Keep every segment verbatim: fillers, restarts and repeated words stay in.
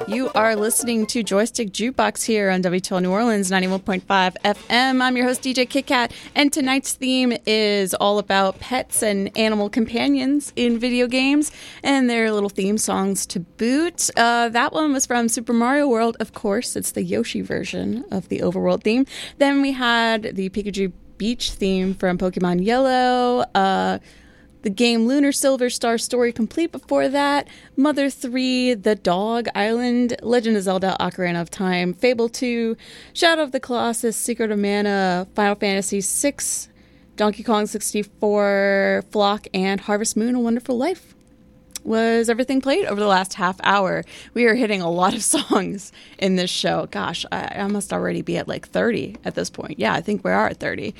You are listening to Joystick Jukebox here on W two L New Orleans ninety-one point five F M. I'm your host, D J Kit Kat, and tonight's theme is all about pets and animal companions in video games and their little theme songs to boot. Uh, that one was from Super Mario World, of course. It's the Yoshi version of the overworld theme. Then we had the Pikachu Beach theme from Pokemon Yellow, uh, the game Lunar Silver Star Story Complete before that, Mother three, The Dog Island, Legend of Zelda Ocarina of Time, Fable two, Shadow of the Colossus, Secret of Mana, Final Fantasy six, Donkey Kong sixty-four, Flock, and Harvest Moon, A Wonderful Life. Was everything played over the last half hour. We are hitting a lot of songs in this show. Gosh, I, I must already be at like thirty at this point. Yeah, I think we are at thirty.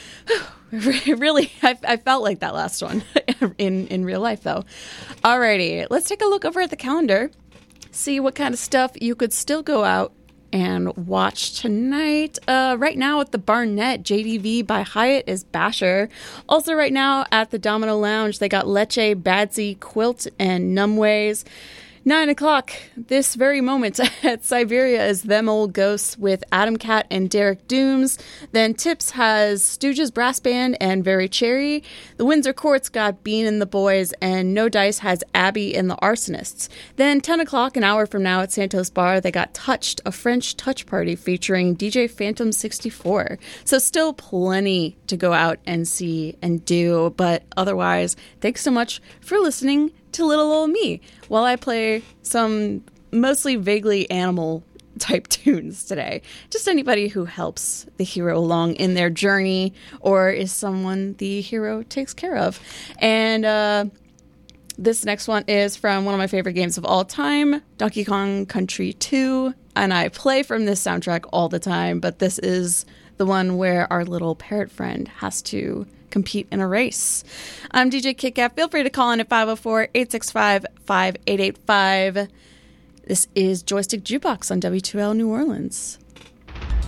Really, I, I felt like that last one in, in real life, though. Alrighty, let's take a look over at the calendar, see what kind of stuff you could still go out and watch tonight. Uh, right now at the Barnett, J D V by Hyatt is Basher. Also right now at the Domino Lounge, they got Leche, Badsy, Quilt, and Numways. Nine o'clock, this very moment at Siberia is Them Old Ghosts with Adam Cat and Derek Dooms. Then Tips has Stooges Brass Band and Very Cherry. The Windsor Courts got Bean and the Boys, and No Dice has Abby and the Arsonists. Then ten o'clock, an hour from now at Santos Bar, they got Touched, a French touch party featuring D J Phantom sixty-four. So still plenty to go out and see and do, but otherwise, thanks so much for listening to little old me while I play some mostly vaguely animal type tunes today. Just anybody who helps the hero along in their journey or is someone the hero takes care of. And uh, this next one is from one of my favorite games of all time, Donkey Kong Country two. And I play from this soundtrack all the time, but this is the one where our little parrot friend has to compete in a race. I'm D J Kit Kat. Feel free to call in at five oh four, eight six five, five eight eight five. This is Joystick Jukebox on W two L New Orleans.